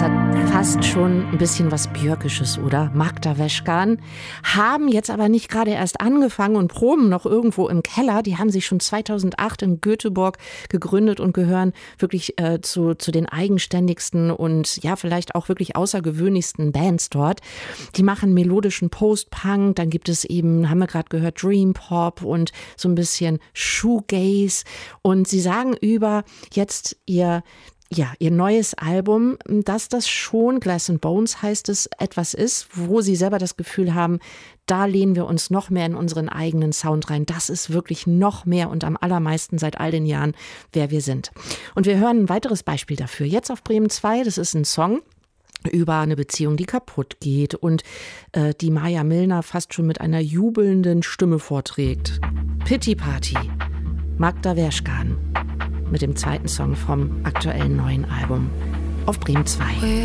hat fast schon ein bisschen was Björkisches, oder? Magda Weshkan haben jetzt aber nicht gerade erst angefangen und proben noch irgendwo im Keller. Die haben sich schon 2008 in Göteborg gegründet und gehören wirklich zu den eigenständigsten und ja, vielleicht auch wirklich außergewöhnlichsten Bands dort. Die machen melodischen Post-Punk, dann gibt es eben, haben wir gerade gehört, Dream Pop und so ein bisschen Shoegaze. Und sie sagen über jetzt ihr neues Album, dass das schon, Glass and Bones heißt es, etwas ist, wo sie selber das Gefühl haben, da lehnen wir uns noch mehr in unseren eigenen Sound rein. Das ist wirklich noch mehr und am allermeisten seit all den Jahren, wer wir sind. Und wir hören ein weiteres Beispiel dafür. Jetzt auf Bremen 2, das ist ein Song über eine Beziehung, die kaputt geht und die Maja Millner fast schon mit einer jubelnden Stimme vorträgt. Pity Party, Magda Weshkan mit dem zweiten Song vom aktuellen neuen Album auf Bremen 2.